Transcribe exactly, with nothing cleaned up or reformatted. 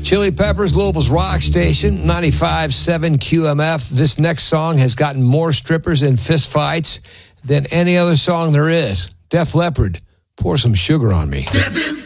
Chili Peppers, Louisville's rock station, ninety-five point seven Q M F. This next song has gotten more strippers and fistfights than any other song there is. Def Leppard, Pour Some Sugar on Me. Devin's